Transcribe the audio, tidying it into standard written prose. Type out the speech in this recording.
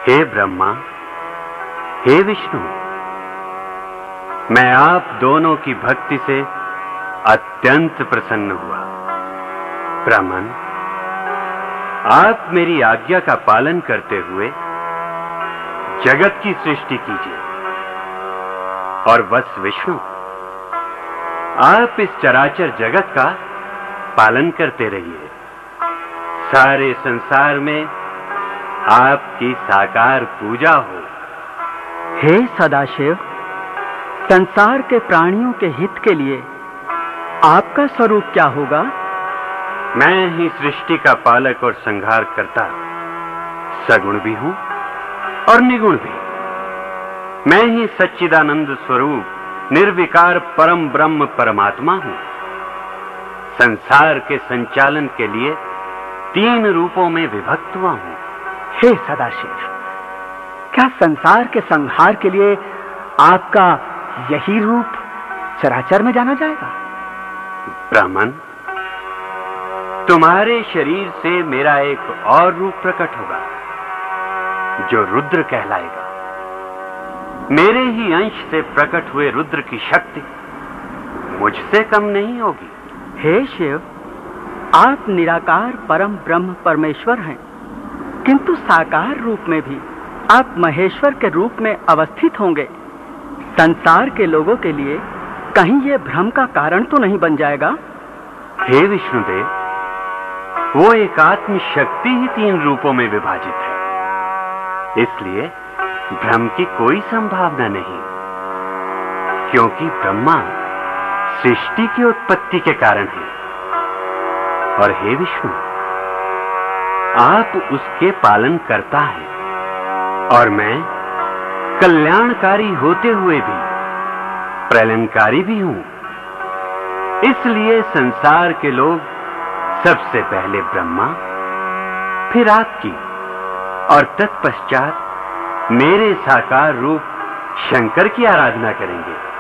हे ब्रह्मा, हे विष्णु, मैं आप दोनों की भक्ति से अत्यंत प्रसन्न हुआ। ब्राह्मण, आप मेरी आज्ञा का पालन करते हुए जगत की सृष्टि कीजिए और वत्स विष्णु, आप इस चराचर जगत का पालन करते रहिए। सारे संसार में आपकी साकार पूजा हो। हे सदाशिव, संसार के प्राणियों के हित के लिए आपका स्वरूप क्या होगा? मैं ही सृष्टि का पालक और संहार करता सगुण भी हूं और निगुण भी। मैं ही सच्चिदानंद स्वरूप निर्विकार परम ब्रह्म परमात्मा हूं। संसार के संचालन के लिए 3 रूपों में विभक्त हुआ हूं। हे सदाशिव, क्या संसार के संहार के लिए आपका यही रूप चराचर में जाना जाएगा? ब्राह्मण, तुम्हारे शरीर से मेरा एक और रूप प्रकट होगा जो रुद्र कहलाएगा। मेरे ही अंश से प्रकट हुए रुद्र की शक्ति मुझसे कम नहीं होगी। हे शिव, आप निराकार परम ब्रह्म परमेश्वर हैं, किंतु साकार रूप में भी आप महेश्वर के रूप में अवस्थित होंगे। संसार के लोगों के लिए कहीं यह भ्रम का कारण तो नहीं बन जाएगा? हे विष्णुदेव, वो एकात्म शक्ति ही 3 रूपों में विभाजित है, इसलिए भ्रम की कोई संभावना नहीं, क्योंकि ब्रह्मा सृष्टि की उत्पत्ति के कारण है और हे विष्णु, आप उसके पालन करता है और मैं कल्याणकारी होते हुए भी प्रलयंकारी भी हूं। इसलिए संसार के लोग सबसे पहले ब्रह्मा, फिर आपकी और तत्पश्चात मेरे साकार रूप शंकर की आराधना करेंगे।